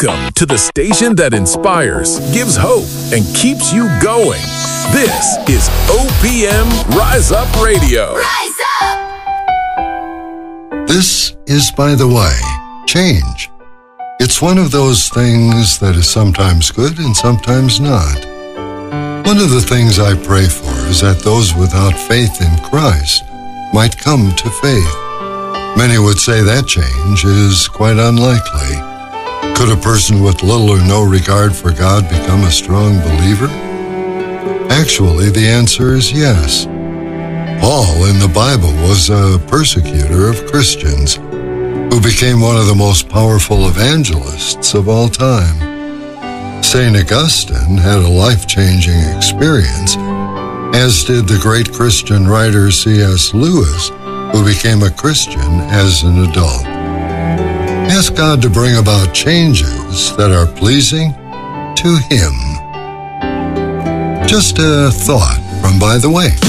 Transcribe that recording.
Welcome to the station that inspires, gives hope, and keeps you going. This is OPM Rise Up Radio. Rise up! This is, by the way, change. It's one of those things that is sometimes good and sometimes not. One of the things I pray for is that those without faith in Christ might come to faith. Many would say that change is quite unlikely. Could a person with little or no regard for God become a strong believer? Actually, the answer is yes. Paul in the Bible was a persecutor of Christians who became one of the most powerful evangelists of all time. St. Augustine had a life-changing experience, as did the great Christian writer C.S. Lewis, who became a Christian as an adult. Ask God to bring about changes that are pleasing to Him. Just a thought from By the Way.